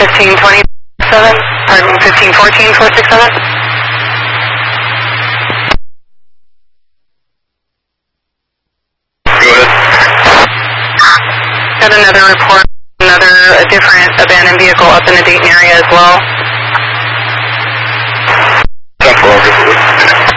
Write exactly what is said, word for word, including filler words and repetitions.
fifteen twenty-seven, pardon, fifteen fourteen four six seven. Go ahead. Got another report, another, a different abandoned vehicle up in the Dayton area as well.